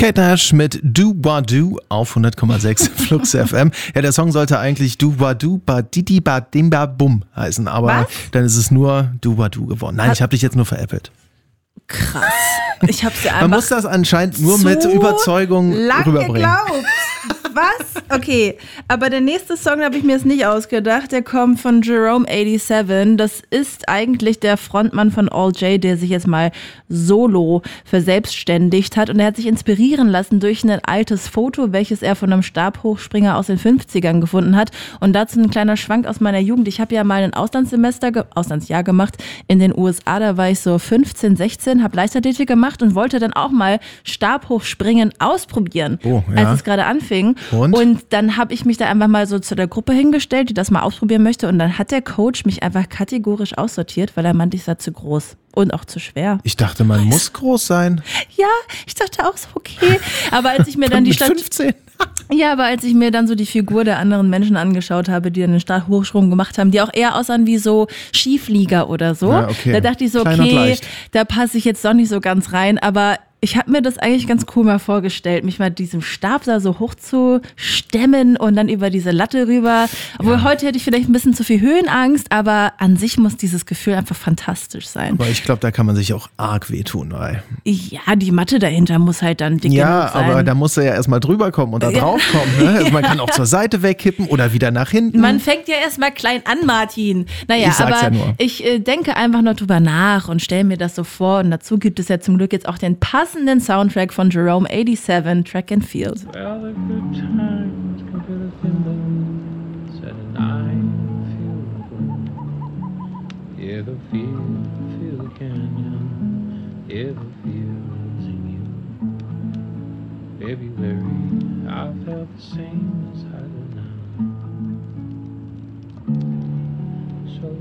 Kate Nash mit Do Ba Do auf 100,6 Flux FM. Ja, der Song sollte eigentlich Do Ba Do Ba Didi Ba Dimba Bum heißen, aber dann ist es nur Do Ba Do geworden. Nein, ich habe dich jetzt nur veräppelt. Krass. Ich hab's ja einfach Man muss das anscheinend nur mit Überzeugung rüberbringen. Geglaubt. Was? Okay, aber der nächste Song, da habe ich mir jetzt nicht ausgedacht, der kommt von Jerome87. Das ist eigentlich der Frontmann von All J, der sich jetzt mal solo verselbstständigt hat. Und er hat sich inspirieren lassen durch ein altes Foto, welches er von einem Stabhochspringer aus den 50ern gefunden hat. Und dazu ein kleiner Schwank aus meiner Jugend. Ich habe ja mal ein Auslandsjahr gemacht in den USA. Da war ich so 15, 16, habe Leichtathletik gemacht und wollte dann auch mal Stabhochspringen ausprobieren, als es gerade anfing. Und dann habe ich mich da einfach mal so zu der Gruppe hingestellt, die das mal ausprobieren möchte. Und dann hat der Coach mich einfach kategorisch aussortiert, weil er meinte, ich sei zu groß und auch zu schwer. Ich dachte, man muss groß sein. Ja, ich dachte auch so, okay. Aber als ich mir dann die 15. Ja, aber als ich mir dann so die Figur der anderen Menschen angeschaut habe, die dann den Stabhochsprung gemacht haben, die auch eher aussahen wie so Skiflieger oder so, da dachte ich so, okay, da passe ich jetzt doch nicht so ganz rein, aber ich habe mir das eigentlich ganz cool mal vorgestellt, mich mal diesem Stab da so hoch zu stemmen und dann über diese Latte rüber. Obwohl heute hätte ich vielleicht ein bisschen zu viel Höhenangst, aber an sich muss dieses Gefühl einfach fantastisch sein. Aber ich glaube, da kann man sich auch arg wehtun. Ja, die Matte dahinter muss halt dann dick genug sein. Ja, aber da muss er ja erstmal drüber kommen und da drauf kommen. Ne? Also man kann auch zur Seite wegkippen oder wieder nach hinten. Man fängt ja erstmal klein an, Martin. Naja, ich sag's aber ja nur. Ich denke einfach noch drüber nach und stelle mir das so vor. Und dazu gibt es ja zum Glück jetzt auch den passenden Soundtrack von Jerome87, Track and Field. Well, the good times can fill the feelings and I feel good. Yeah, the feel the canyon. Yeah, the feel's in you. February, I felt the same.